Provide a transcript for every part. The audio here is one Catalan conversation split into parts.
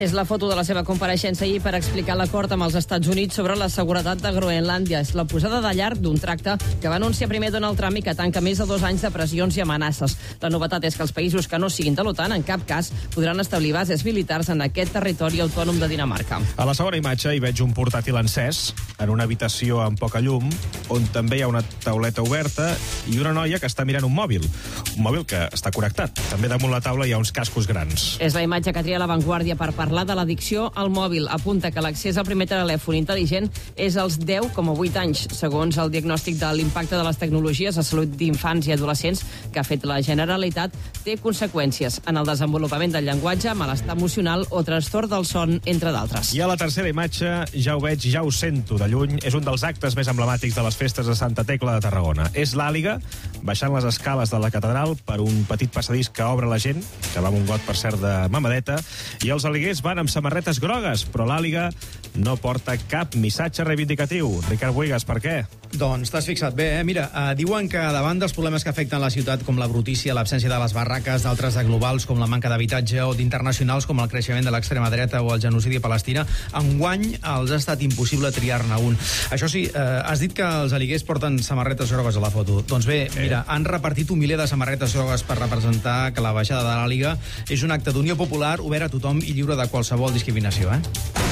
És la foto de la seva compareixença ahir per explicar l'acord amb els Estats Units sobre la seguretat de Groenlàndia. És la posada de llarg d'un tracte que va anunciar primer Donald Trump i que tanca més de 2 anys de pressions i amenaces. La novetat és que els països que no siguin de l'OTAN en cap cas podran establir bases militars en aquest territori autònom de Dinamarca. A la segona imatge hi veig un portàtil encès en una habitació amb poca llum, on també hi ha una tauleta oberta i una noia que està mirant un mòbil que està connectat. També damunt la taula hi ha uns cascos grans. És la imatge que tria La Vanguardia per parlar de l'addicció al mòbil. Apunta que l'accés al primer telèfon intel·ligent és als 10,8 anys, segons el diagnòstic de l'impacte de les tecnologies a salut d'infants i adolescents que ha fet la Generalitat, té conseqüències en el desenvolupament del llenguatge, malestar emocional o trastorn del son, entre d'altres. I a la tercera imatge, ja ho veig, ja ho sento de lluny, és un dels actes més emblemàtics de les festes de Santa Tecla de Tarragona. És l'àliga baixant les escales de la catedral per un petit passadís que obre la gent, que va amb un got, per cert, de mamadeta, i els aliguers van amb samarretes grogues, però l'àliga no porta cap missatge reivindicatiu. Ricard Buigas, per què? Doncs t'has fixat bé, eh? Mira, diuen que davant dels problemes que afecten la ciutat, com la brutícia, l'absència de les barraques, d'altres de globals, com la manca d'habitatge, o d'internacionals, com el creixement de l'extrema dreta o el genocidi a Palestina, enguany els ha estat impossible triar-ne un. Això sí, has dit que els aliguers porten samarretes grogues a la foto. Doncs bé, mira, han repartit 1 miler de samarretes grogues per representar que la baixada de l'àliga és un acte d'unió popular obert a tothom i lliure de qualsevol discriminació, eh?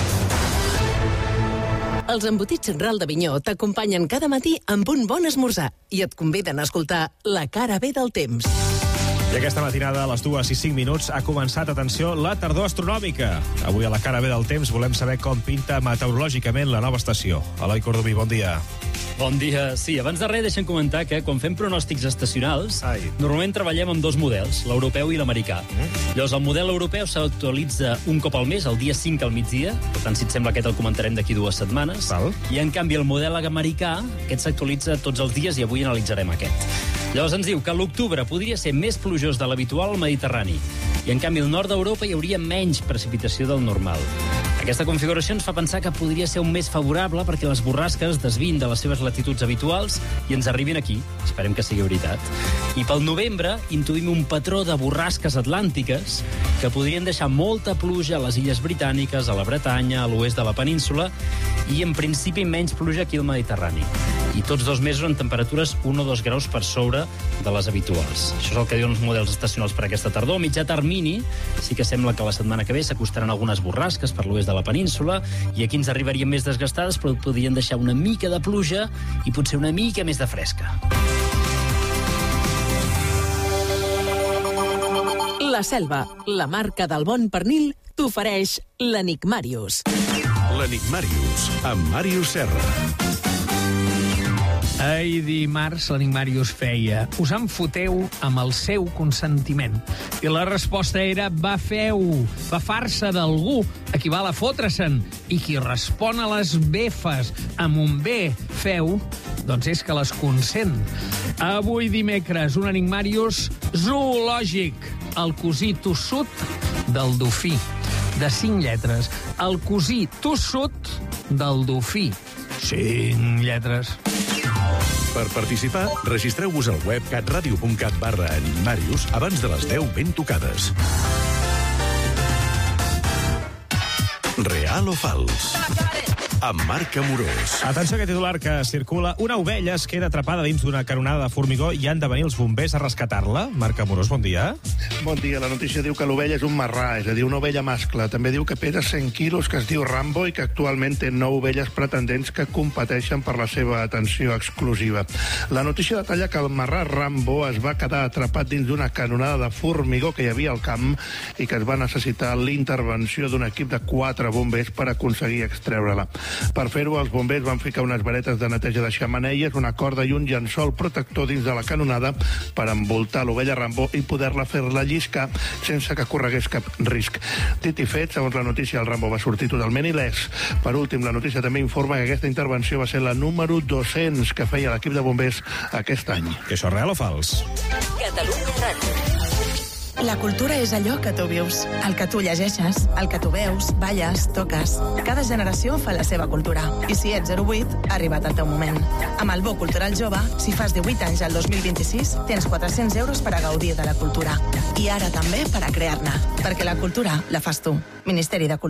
Els embotits Ral d'Avinyó t'acompanyen cada matí amb un bon esmorzar i et conviden a escoltar La cara B del temps. I aquesta matinada, a les 2:05, ha començat, atenció, la tardor astronòmica. Avui a La cara B del temps volem saber com pinta meteorològicament la nova estació. Eloi Cordomí, bon dia. Bon dia. Sí, abans de res deixem comentar que quan fem pronòstics estacionals, normalment treballem amb 2 models, l'europeu i l'americà. Llavors, el model europeu s'actualitza un cop al mes, el dia 5 al migdia, per tant, si et sembla, aquest el comentarem d'aquí 2 setmanes. I, en canvi, el model americà, aquest s'actualitza tots els dies i avui analitzarem aquest. Llavors ens diu que l'octubre podria ser més plujós de l'habitual al Mediterrani i, en canvi, al nord d'Europa hi hauria menys precipitació del normal. Aquesta configuració ens fa pensar que podria ser un mes favorable perquè les borrasques desvin de les seves latituds habituals i ens arribin aquí. Esperem que sigui veritat. I pel novembre intuïm un patró de borrasques atlàntiques que podrien deixar molta pluja a les illes britàniques, a la Bretanya, a l'oest de la península i, en principi, menys pluja aquí al Mediterrani. I tots 2 mesos amb temperatures 1 o 2 graus per sobre de les habituals. Això és el que diuen els models estacionals per aquesta tardor. A mitjà termini sí que sembla que la setmana que ve s'acostaran algunes borrasques per l'oest de la península i aquí ens arribarien més desgastades, però podrien deixar una mica de pluja i potser una mica més de fresca. La Selva, la marca del bon pernil, t'ofereix l'Enigmàrius. L'Enigmàrius, amb Màrius Serra. Ahir dimarts l'Enigmàrius feia: us en foteu amb el seu consentiment. I la resposta era: va feu, va far-se d'algú, equival a fotre-se'n. I qui respon a les befes amb un bé, feu, doncs és que les consent. Avui dimecres, un Enigmàrius zoològic. El cosí tossut del dofí. De 5 lletres. El cosí tossut del dofí. 5 lletres. Per participar, registreu-vos al web catradio.cat/enigmàrius abans de les 10 ben tocades. Real o fals? Amb Marc Amorós. Atenció a aquest titular que circula. Una ovella es queda atrapada dins d'una canonada de formigó i han de venir els bombers a rescatar-la. Marc Amorós, bon dia. Bon dia. La notícia diu que l'ovella és un marrà, és a dir, una ovella mascle. També diu que pesa 100 quilos, que es diu Rambo i que actualment té 9 ovelles pretendents que competeixen per la seva atenció exclusiva. La notícia detalla que el marrà Rambo es va quedar atrapat dins d'una canonada de formigó que hi havia al camp i que es va necessitar l'intervenció d'un equip de 4 bombers per aconseguir extreure-la. Per fer-ho, els bombers van ficar unes varetes de neteja de xemeneies, una corda i un llençol protector dins de la canonada per envoltar l'ovella Rambo i poder-la fer-la lliscar sense que corregués cap risc. Dit i fet, segons la notícia, el Rambo va sortir totalment il·lès. Per últim, la notícia també informa que aquesta intervenció va ser la número 200 que feia l'equip de bombers aquest any. Que això és real o fals? Catalunya Ràdio. La cultura és allò que tu vius, el que tu llegeixes, el que tu veus, balles, toques. Cada generació fa la seva cultura. I si ets 08, ha arribat el teu moment. Amb el Bo Cultural Jove, si fas 18 anys al 2026, tens 400 euros per a gaudir de la cultura. I ara també per a crear-ne. Perquè la cultura la fas tu. Ministeri de Cultura.